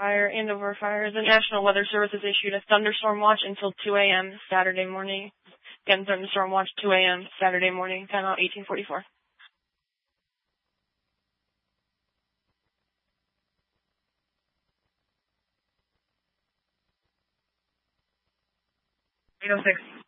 fire, Andover Fire. The National Weather Service has issued a thunderstorm watch until 2 a.m. Saturday morning. Again, thunderstorm watch 2 a.m. Saturday morning, time out 1844. Eight oh six.